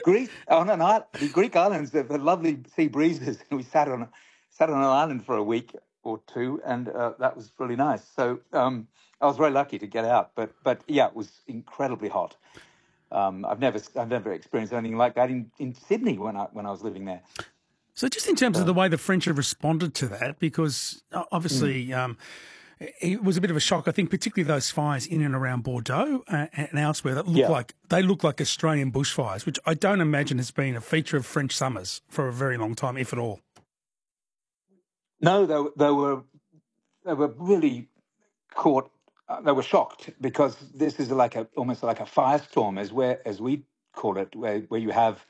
Greece on an island, the Greek islands, the lovely sea breezes. We sat on an island for a week or two, and that was really nice. So I was very lucky to get out, but yeah, it was incredibly hot. I've never experienced anything like that in Sydney when I was living there. So just in terms of the way the French have responded to that, because obviously it was a bit of a shock, I think, particularly those fires in and around Bordeaux and elsewhere that look like Australian bushfires, which I don't imagine has been a feature of French summers for a very long time, if at all. No, they were really caught. They were shocked because this is almost like a firestorm, as we call it, where you have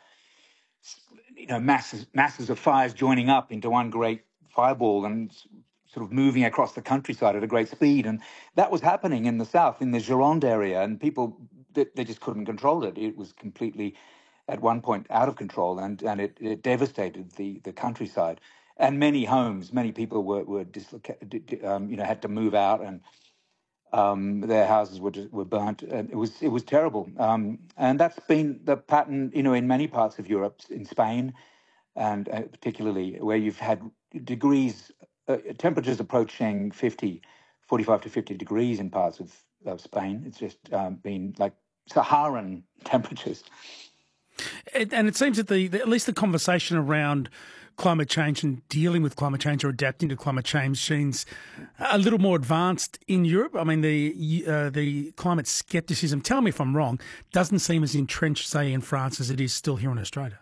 masses of fires joining up into one great fireball and sort of moving across the countryside at a great speed. And that was happening in the south, in the Gironde area, and people, they just couldn't control it. It was completely, at one point, out of control, and it devastated the countryside. And many homes, many people were dislocated, had to move out, and their houses were burnt. And it was terrible. And that's been the pattern, in many parts of Europe, in Spain, and particularly where you've had temperatures approaching 45 to 50 degrees in parts of Spain. It's just been like Saharan temperatures. And it seems that at least the conversation around climate change and dealing with climate change or adapting to climate change seems a little more advanced in Europe. I mean, the climate scepticism, tell me if I'm wrong, doesn't seem as entrenched, say, in France as it is still here in Australia.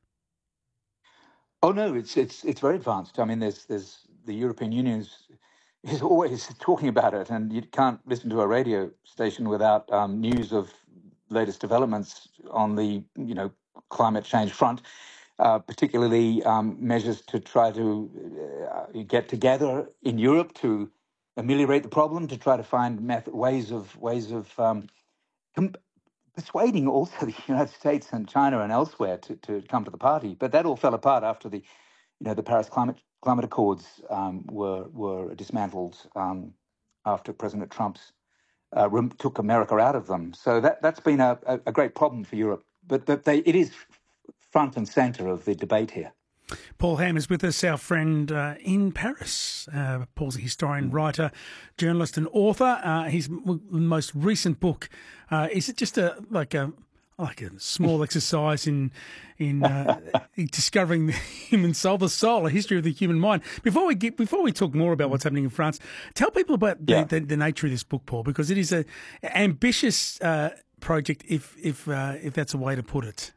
Oh no, it's very advanced. I mean, there's the European Union is always talking about it, and you can't listen to a radio station without news of latest developments on the climate change front, particularly measures to try to get together in Europe to ameliorate the problem, to try to find ways of persuading also the United States and China and elsewhere to come to the party. But that all fell apart after the Paris Climate Accords were dismantled after President Trump's took America out of them. So that's been a great problem for Europe. But it is front and centre of the debate here. Paul Ham is with us, our friend in Paris. Paul's a historian, writer, journalist and author. His most recent book, is it just like a small exercise in discovering the human soul, the soul, a history of the human mind. Before we talk more about what's happening in France, tell people about the nature of this book, Paul, because it is an ambitious project, if that's a way to put it.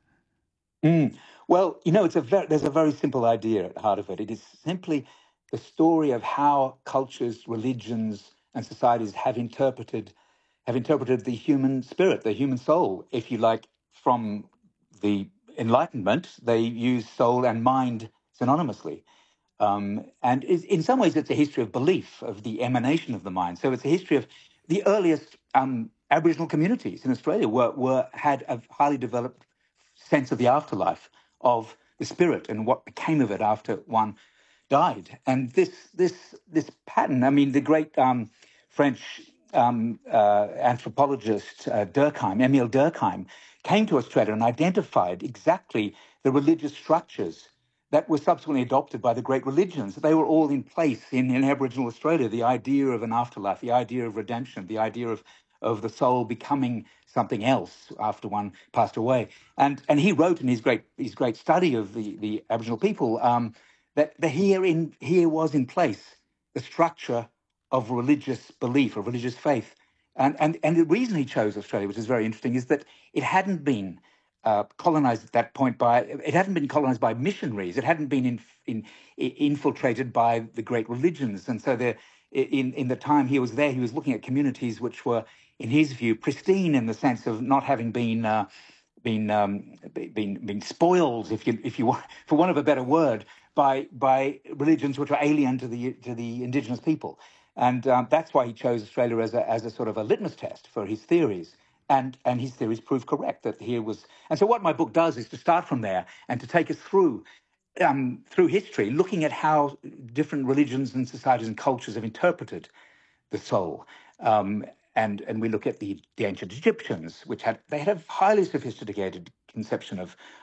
Well, there's a very simple idea at the heart of it. It is simply the story of how cultures, religions, and societies have interpreted the human spirit, the human soul, if you like. From the Enlightenment, they use soul and mind synonymously. And in some ways, it's a history of belief, of the emanation of the mind. So it's a history of the earliest Aboriginal communities in Australia had a highly developed sense of the afterlife, of the spirit and what became of it after one died. And this pattern, I mean, the great French anthropologist Émile Durkheim came to Australia and identified exactly the religious structures that were subsequently adopted by the great religions. They were all in place in Aboriginal Australia. The idea of an afterlife, the idea of redemption, the idea of the soul becoming something else after one passed away. And he wrote in his great study of the Aboriginal people that here was in place the structure of religious belief, of religious faith. And the reason he chose Australia, which is very interesting, is that it hadn't been colonized at that point by missionaries. It hadn't been infiltrated by the great religions. And so in the time he was there, he was looking at communities which were, in his view, pristine in the sense of not having been spoiled, if you want, for want of a better word, by religions which were alien to the indigenous people. And that's why he chose Australia as a sort of a litmus test for his theories. And his theories proved correct, that here was. And so what my book does is to start from there and to take us through history, looking at how different religions and societies and cultures have interpreted the soul. And we look at the ancient Egyptians, which had a highly sophisticated conception